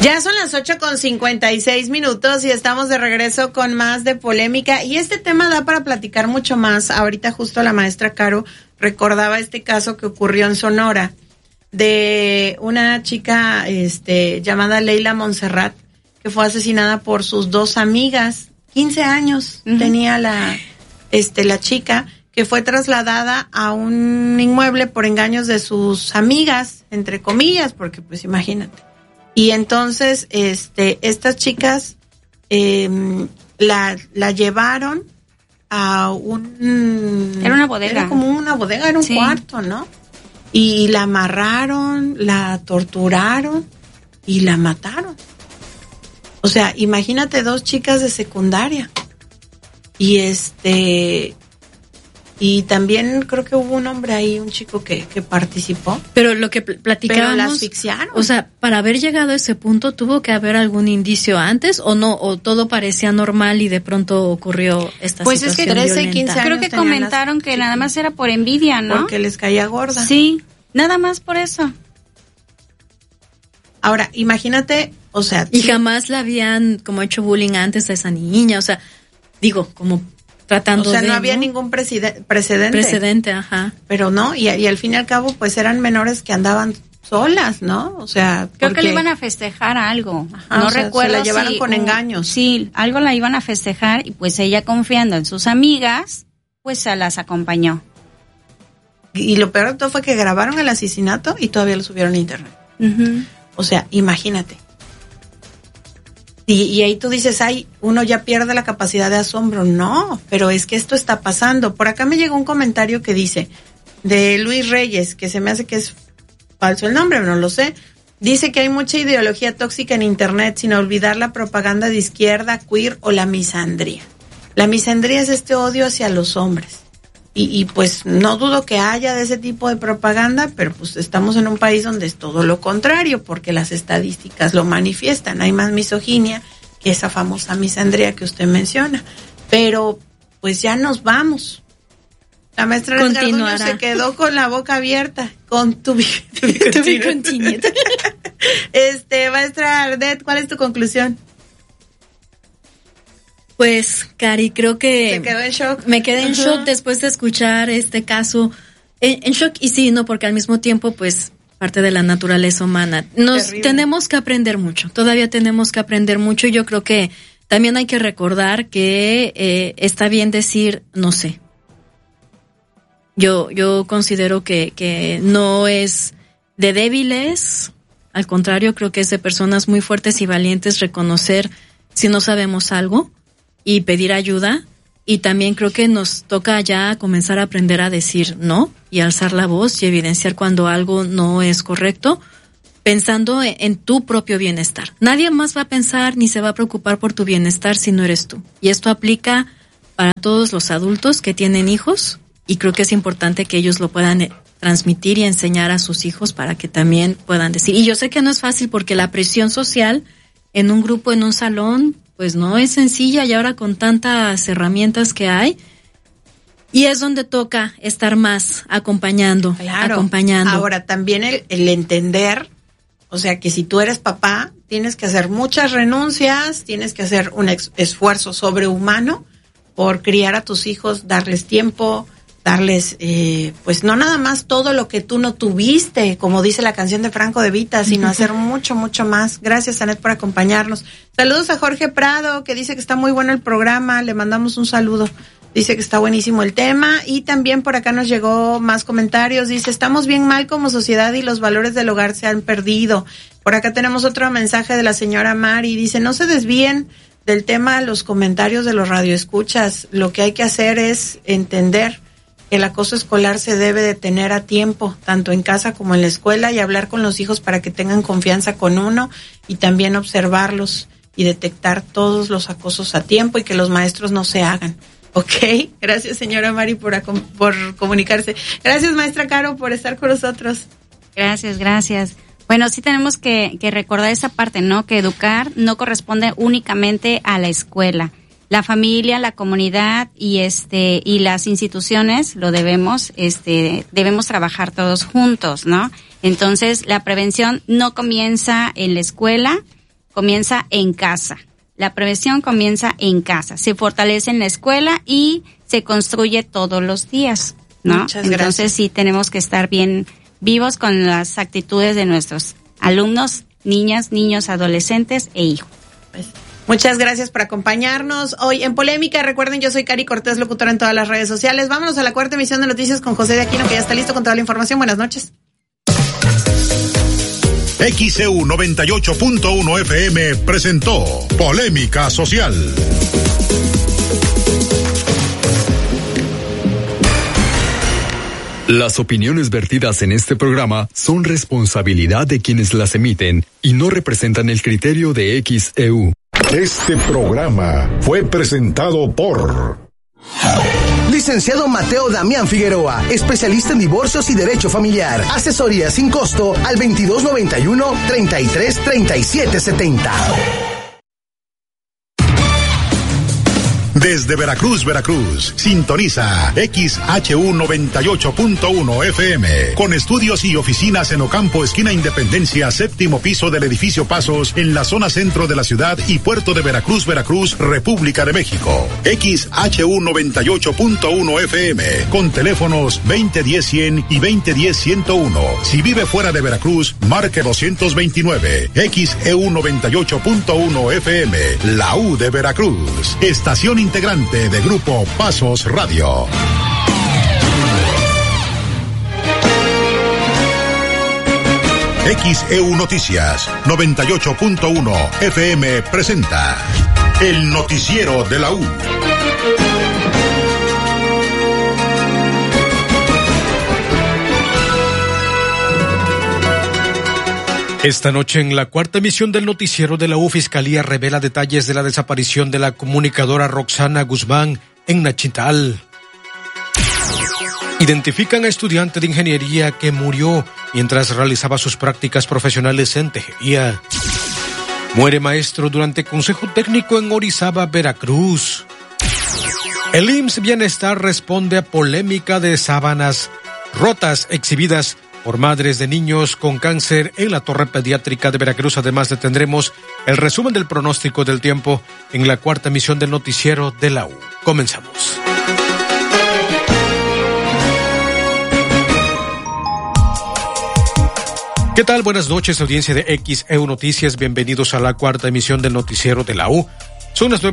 Ya son las 8:56 y estamos de regreso con más de polémica, y este tema da para platicar mucho más. Ahorita justo la maestra Caro recordaba este caso que ocurrió en Sonora de una chica llamada Leila Montserrat, que fue asesinada por sus dos amigas. 15 años tenía la chica, que fue trasladada a un inmueble por engaños de sus amigas, entre comillas, porque pues imagínate. Y entonces, estas chicas la llevaron a Era una bodega. Era como una bodega, era un cuarto, ¿no? Y la amarraron, la torturaron y la mataron. O sea, imagínate, dos chicas de secundaria. Y también creo que hubo un hombre ahí, un chico que participó. Pero lo que platicábamos, pero la asfixiaron. O sea, para haber llegado a ese punto, ¿tuvo que haber algún indicio antes o no? ¿O todo parecía normal y de pronto ocurrió esta pues situación es que 13 y 15 años creo que comentaron que nada más era por envidia, ¿no? Porque les caía gorda. Sí, nada más por eso. Ahora, imagínate, o sea... Y jamás la habían como hecho bullying antes a esa niña, o sea, digo, como... tratando o sea, de, no había ningún precedente. Precedente, ajá. Pero no, y al fin y al cabo, pues eran menores que andaban solas, ¿no? O sea, creo que le iban a festejar algo. Ajá, no recuerdo. Se la llevaron con engaños. Sí, algo la iban a festejar y pues ella, confiando en sus amigas, pues se las acompañó. Y lo peor de todo fue que grabaron el asesinato y todavía lo subieron a internet. O sea, imagínate. Y ahí tú dices, ay, uno ya pierde la capacidad de asombro. No, pero es que esto está pasando. Por acá me llegó un comentario que dice, de Luis Reyes, que se me hace que es falso el nombre, no lo sé. Dice que hay mucha ideología tóxica en internet, sin olvidar la propaganda de izquierda, queer o la misandría. La misandría es este odio hacia los hombres. Y pues no dudo que haya de ese tipo de propaganda, pero pues estamos en un país donde es todo lo contrario, porque las estadísticas lo manifiestan. Hay más misoginia que esa famosa misandría que usted menciona. Pero pues ya nos vamos. La maestra Garduño se quedó con la boca abierta. Con tu maestra Ardet, ¿cuál es tu conclusión? Pues, Cari, creo que... ¿Se quedó en shock? Me quedé en shock después de escuchar este caso. En shock, y sí, no, porque al mismo tiempo, pues, parte de la naturaleza humana. Tenemos que aprender mucho, todavía tenemos que aprender mucho, y yo creo que también hay que recordar que está bien decir, no sé. Yo considero que no es de débiles, al contrario, creo que es de personas muy fuertes y valientes reconocer si no sabemos algo y pedir ayuda, y también creo que nos toca ya comenzar a aprender a decir no y alzar la voz y evidenciar cuando algo no es correcto, pensando en tu propio bienestar. Nadie más va a pensar ni se va a preocupar por tu bienestar si no eres tú. Y esto aplica para todos los adultos que tienen hijos, y creo que es importante que ellos lo puedan transmitir y enseñar a sus hijos para que también puedan decir. Y yo sé que no es fácil porque la presión social en un grupo, en un salón, pues no es sencilla, y ahora con tantas herramientas que hay, y es donde toca estar más acompañando. Ahora también el entender, o sea, que si tú eres papá, tienes que hacer muchas renuncias, tienes que hacer un esfuerzo sobrehumano por criar a tus hijos, darles tiempo, darles, pues no nada más todo lo que tú no tuviste, como dice la canción de Franco De Vita, sino hacer mucho, mucho más. Gracias, Anet, por acompañarnos. Saludos a Jorge Prado, que dice que está muy bueno el programa, le mandamos un saludo. Dice que está buenísimo el tema, y también por acá nos llegó más comentarios. Dice, estamos bien mal como sociedad y los valores del hogar se han perdido. Por acá tenemos otro mensaje de la señora Mari, dice, no se desvíen del tema los comentarios de los radioescuchas. Lo que hay que hacer es entender que el acoso escolar se debe detener a tiempo, tanto en casa como en la escuela, y hablar con los hijos para que tengan confianza con uno, y también observarlos y detectar todos los acosos a tiempo, y que los maestros no se hagan. Ok, gracias señora Mari por comunicarse. Gracias maestra Caro por estar con nosotros. Gracias. Bueno, sí tenemos que recordar esa parte, ¿no? Que educar no corresponde únicamente a la escuela. La familia, la comunidad y las instituciones lo debemos trabajar todos juntos, ¿no? Entonces, la prevención no comienza en la escuela, comienza en casa. La prevención comienza en casa. Se fortalece en la escuela y se construye todos los días, ¿no? Muchas gracias. Entonces sí tenemos que estar bien vivos con las actitudes de nuestros alumnos, niñas, niños, adolescentes e hijos. Pues, muchas gracias por acompañarnos hoy en Polémica. Recuerden, yo soy Cari Cortés, locutora en todas las redes sociales. Vámonos a la cuarta emisión de Noticias con José de Aquino, que ya está listo con toda la información. Buenas noches. XEU 98.1 FM presentó Polémica Social. Las opiniones vertidas en este programa son responsabilidad de quienes las emiten y no representan el criterio de XEU. Este programa fue presentado por Licenciado Mateo Damián Figueroa, especialista en divorcios y derecho familiar. Asesoría sin costo al 2291-333770. Desde Veracruz, Veracruz, sintoniza XHU 98.1 FM, con estudios y oficinas en Ocampo, esquina Independencia, séptimo piso del edificio Pasos, en la zona centro de la ciudad y puerto de Veracruz, Veracruz, República de México. XHU 98.1 FM, con teléfonos 2010-100 y 2010-101. Si vive fuera de Veracruz, marque 229. XEU 98.1 FM, la U de Veracruz, estación integrante de Grupo Pasos Radio. XEU Noticias 98.1 FM presenta el noticiero de la U. Esta noche, en la cuarta emisión del noticiero de la U, Fiscalía revela detalles de la desaparición de la comunicadora Roxana Guzmán en Nachital. Identifican a estudiante de ingeniería que murió mientras realizaba sus prácticas profesionales en tejería. Muere maestro durante consejo técnico en Orizaba, Veracruz. El IMSS Bienestar responde a polémica de sábanas rotas exhibidas por madres de niños con cáncer en la Torre Pediátrica de Veracruz. Además, tendremos el resumen del pronóstico del tiempo en la cuarta emisión del noticiero de la U. Comenzamos. ¿Qué tal? Buenas noches, audiencia de XEU Noticias. Bienvenidos a la cuarta emisión del noticiero de la U. Son las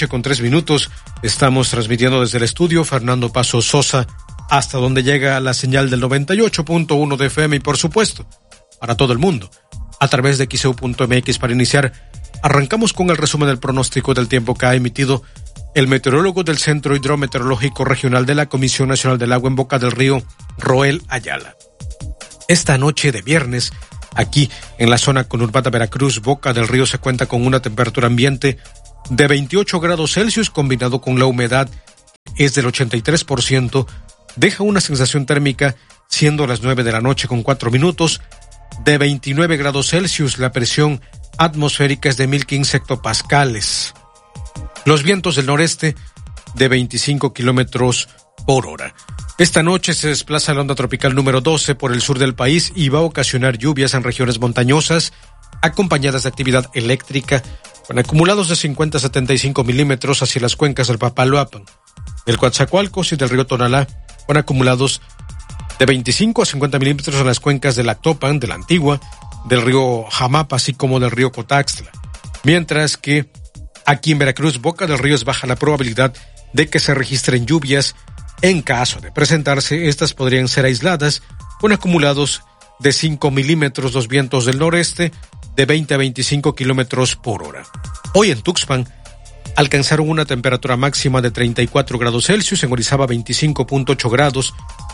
9:03 p.m. Estamos transmitiendo desde el estudio Fernando Paso Sosa, hasta donde llega la señal del 98.1 de FM y, por supuesto, para todo el mundo, a través de XEU.mx. Para iniciar, arrancamos con el resumen del pronóstico del tiempo que ha emitido el meteorólogo del Centro Hidrometeorológico Regional de la Comisión Nacional del Agua en Boca del Río, Roel Ayala. Esta noche de viernes, aquí en la zona conurbada Veracruz, Boca del Río, se cuenta con una temperatura ambiente de 28 grados Celsius, combinado con la humedad es del 83%, deja una sensación térmica, siendo las 9:04 p.m, de 29 grados Celsius. La presión atmosférica es de 1015 hectopascales. Los vientos del noreste de 25 kilómetros por hora. Esta noche se desplaza la onda tropical número 12 por el sur del país y va a ocasionar lluvias en regiones montañosas, acompañadas de actividad eléctrica, con acumulados de 50 a 75 milímetros hacia las cuencas del Papaloapan, del Coatzacoalcos y del río Tonalá, con acumulados de 25 a 50 milímetros en las cuencas del Actopan, de la Antigua, del río Jamapa, así como del río Cotaxtla. Mientras que aquí en Veracruz, Boca del Río, es baja la probabilidad de que se registren lluvias. En caso de presentarse, estas podrían ser aisladas, con acumulados de 5 milímetros. Los vientos del noreste de 20 a 25 kilómetros por hora. Hoy en Tuxpan alcanzaron una temperatura máxima de 34 grados Celsius, en Orizaba 25.8 grados,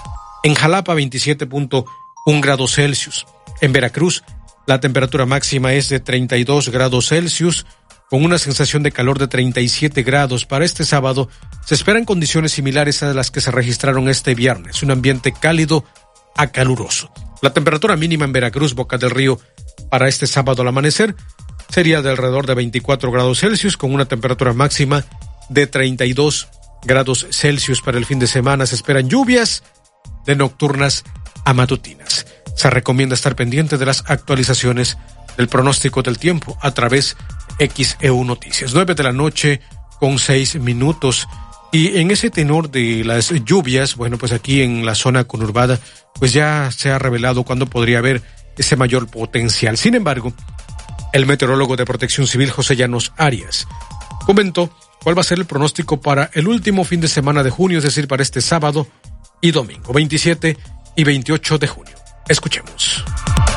en Jalapa 27.1 grados Celsius. En Veracruz, la temperatura máxima es de 32 grados Celsius, con una sensación de calor de 37 grados. Para este sábado se esperan condiciones similares a las que se registraron este viernes, un ambiente cálido a caluroso. La temperatura mínima en Veracruz, Boca del Río, para este sábado al amanecer sería de alrededor de 24 grados Celsius, con una temperatura máxima de 32 grados Celsius. Para el fin de semana se esperan lluvias de nocturnas a matutinas. Se recomienda estar pendiente de las actualizaciones del pronóstico del tiempo a través de XEU Noticias. 9:06 a.m. Y en ese tenor de las lluvias, bueno, pues aquí en la zona conurbada, pues ya se ha revelado cuándo podría haber ese mayor potencial. Sin embargo, el meteorólogo de Protección Civil, José Llanos Arias, comentó cuál va a ser el pronóstico para el último fin de semana de junio, es decir, para este sábado y domingo, 27 y 28 de junio. Escuchemos.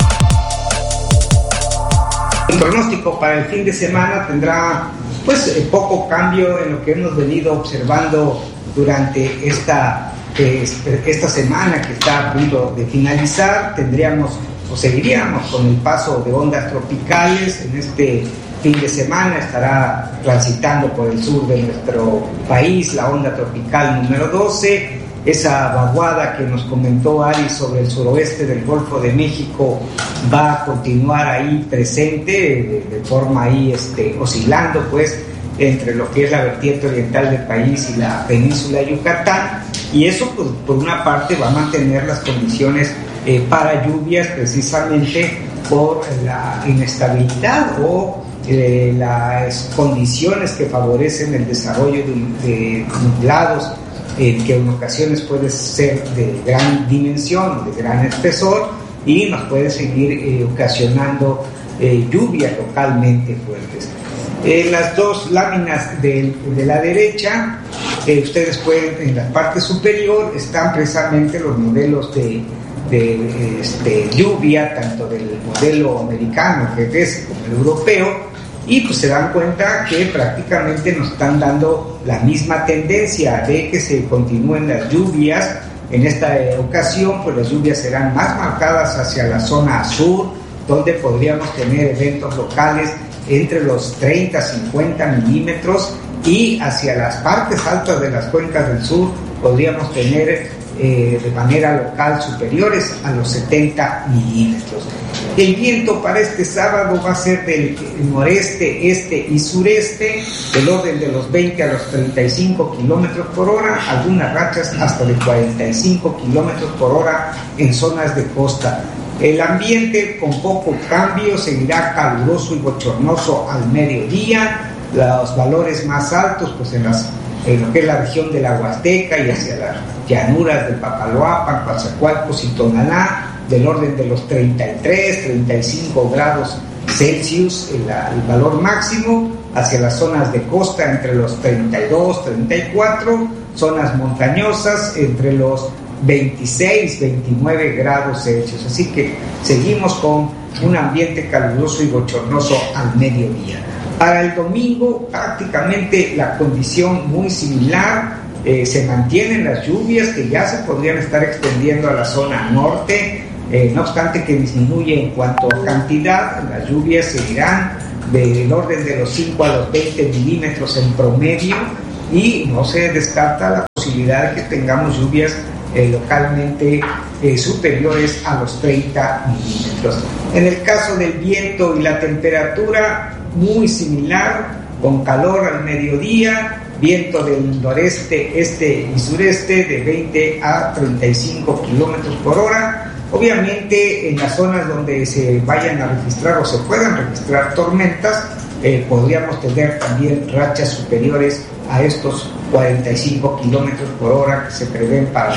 El pronóstico para el fin de semana tendrá poco cambio en lo que hemos venido observando durante esta semana que está a punto de finalizar. Seguiríamos con el paso de ondas tropicales. En este fin de semana estará transitando por el sur de nuestro país la onda tropical número 12. Esa vaguada que nos comentó Ari sobre el suroeste del Golfo de México va a continuar ahí presente, de forma ahí oscilando entre lo que es la vertiente oriental del país y la península de Yucatán, y eso por una parte va a mantener las condiciones para lluvias, precisamente por la inestabilidad o las condiciones que favorecen el desarrollo de nublados, que en ocasiones puede ser de gran dimensión, de gran espesor, y nos puede seguir ocasionando lluvias localmente fuertes. Las dos láminas de la derecha, ustedes pueden, en la parte superior están precisamente los modelos de lluvia, tanto del modelo americano, que es como el europeo, y pues se dan cuenta que prácticamente nos están dando la misma tendencia de que se continúen las lluvias. En esta ocasión, pues las lluvias serán más marcadas hacia la zona sur, donde podríamos tener eventos locales entre los 30 a 50 milímetros, y hacia las partes altas de las cuencas del sur podríamos tener de manera local superiores a los 70 milímetros. El viento para este sábado va a ser del noreste, este y sureste, del orden de los 20 a los 35 kilómetros por hora, algunas rachas hasta de 45 kilómetros por hora en zonas de costa. El ambiente con poco cambio seguirá caluroso y bochornoso al mediodía. Los valores más altos pues en lo que es la región de la Huasteca y hacia las llanuras del Papaloapan, Coatzacoalcos y Tonalá, del orden de los 33, 35 grados Celsius el valor máximo, hacia las zonas de costa entre los 32, 34, zonas montañosas entre los 26, 29 grados Celsius. Así que seguimos con un ambiente caluroso y bochornoso al mediodía. Para el domingo prácticamente la condición muy similar, se mantienen las lluvias que ya se podrían estar extendiendo a la zona norte, no obstante que disminuye en cuanto a cantidad. Las lluvias seguirán del orden de los 5 a los 20 milímetros en promedio, y no se descarta la posibilidad de que tengamos lluvias localmente superiores a los 30 milímetros. En el caso del viento y la temperatura, muy similar, con calor al mediodía, viento del noreste, este y sureste de 20 a 35 kilómetros por hora. Obviamente en las zonas donde se vayan a registrar o se puedan registrar tormentas, podríamos tener también rachas superiores a estos 45 kilómetros por hora que se prevén para.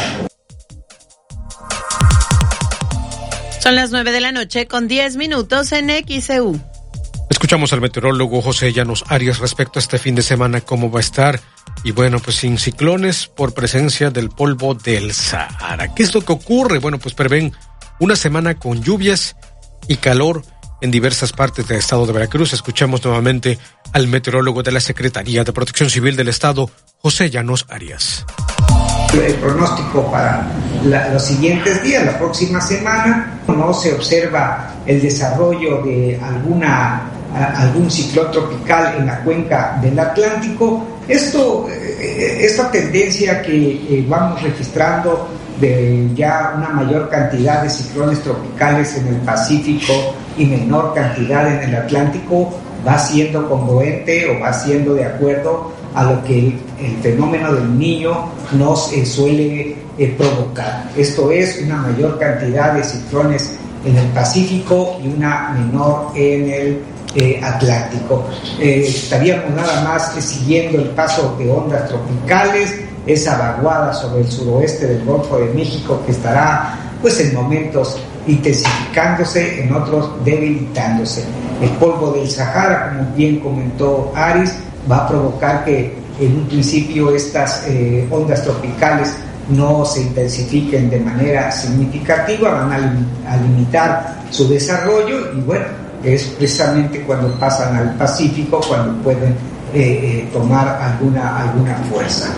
Son las 9:10 en XEU. Escuchamos al meteorólogo José Llanos Arias respecto a este fin de semana, cómo va a estar. Y bueno, pues sin ciclones por presencia del polvo del Sahara. ¿Qué es lo que ocurre? Bueno, pues prevén una semana con lluvias y calor en diversas partes del estado de Veracruz. Escuchamos nuevamente al meteorólogo de la Secretaría de Protección Civil del Estado, José Llanos Arias. El pronóstico para los siguientes días, la próxima semana, no se observa el desarrollo de algún ciclón tropical en la cuenca del Atlántico. Esta tendencia que vamos registrando de ya una mayor cantidad de ciclones tropicales en el Pacífico y menor cantidad en el Atlántico va siendo congruente o va siendo de acuerdo a lo que el fenómeno del Niño nos suele provocar. Esto es una mayor cantidad de ciclones Pacífico y una menor en el Atlántico. Estaríamos nada más siguiendo el paso de ondas tropicales, esa vaguada sobre el suroeste del Golfo de México que estará pues en momentos intensificándose, en otros debilitándose. El polvo del Sahara, como bien comentó Aris, va a provocar que en un principio estas ondas tropicales no se intensifiquen de manera significativa, van a limitar su desarrollo y bueno, es precisamente cuando pasan al Pacífico cuando pueden tomar alguna fuerza.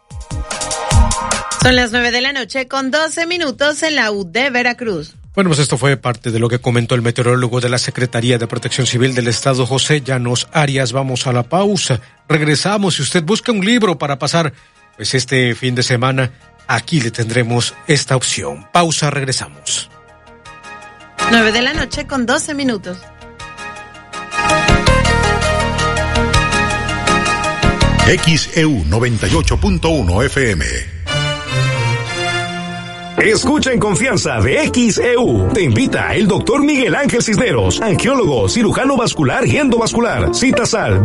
Son las 9:12 con 12 minutos en la U de Veracruz. Bueno, pues esto fue parte de lo que comentó el meteorólogo de la Secretaría de Protección Civil del Estado, José Llanos Arias. Vamos a la pausa. Regresamos. Si usted busca un libro para pasar pues este fin de semana, aquí le tendremos esta opción. Pausa, regresamos. 9:00 con 12 minutos. XEU 98.1 FM. Escucha en confianza de XEU. Te invita el doctor Miguel Ángel Cisneros, angiólogo, cirujano vascular y endovascular. Citas al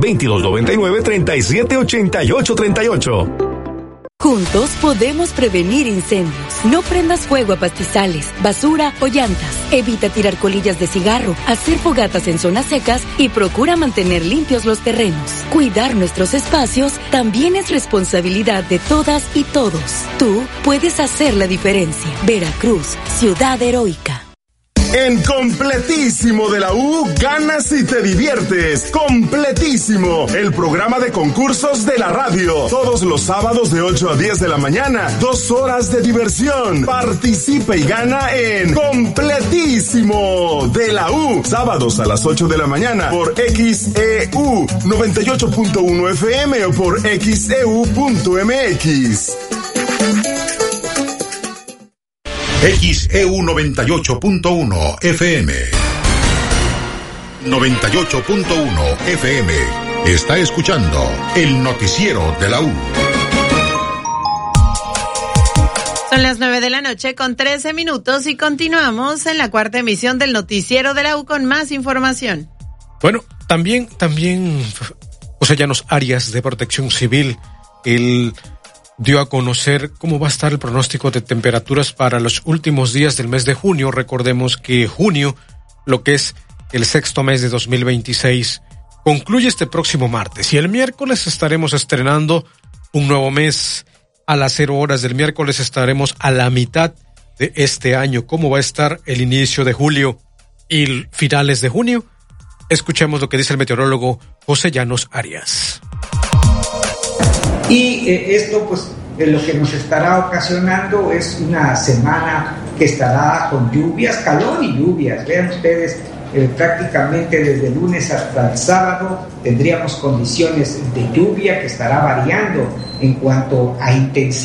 2299-378838. Juntos podemos prevenir incendios. No prendas fuego a pastizales, basura o llantas. Evita tirar colillas de cigarro, hacer fogatas en zonas secas y procura mantener limpios los terrenos. Cuidar nuestros espacios también es responsabilidad de todas y todos. Tú puedes hacer la diferencia. Veracruz, ciudad heroica. En Completísimo de la U, ganas y te diviertes. Completísimo, el programa de concursos de la radio. Todos los sábados de 8 a 10 de la mañana. 2 horas de diversión. Participa y gana en Completísimo de la U. Sábados a las 8 de la mañana por XEU 98.1 FM o por XEU.mx. XEU 98.1 FM. 98.1 FM. Está escuchando el noticiero de la U. Son las 9:00 con 13 minutos y continuamos en la cuarta emisión del noticiero de la U con más información. Bueno, también José Llanos Arias de Protección Civil, él dio a conocer cómo va a estar el pronóstico de temperaturas para los últimos días del mes de junio. Recordemos que junio, lo que es el sexto mes de 2026, concluye este próximo martes y el miércoles estaremos estrenando un nuevo mes. A las 0 horas del miércoles estaremos a la mitad de este año. ¿Cómo va a estar el inicio de julio y finales de junio? Escuchemos lo que dice el meteorólogo José Llanos Arias. Y esto pues lo que nos estará ocasionando es una semana que estará con lluvias, calor y lluvias. Vean ustedes, prácticamente desde el lunes hasta el sábado tendríamos condiciones de lluvia que estará variando en cuanto a intensidad.